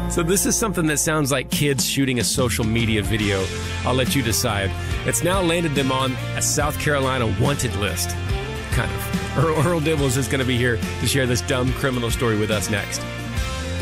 So this is something that sounds like kids shooting a social media video. I'll let you decide. It's now landed them on a South Carolina wanted list. Kind of. Earl Dibbles is going to be here to share this dumb criminal story with us next.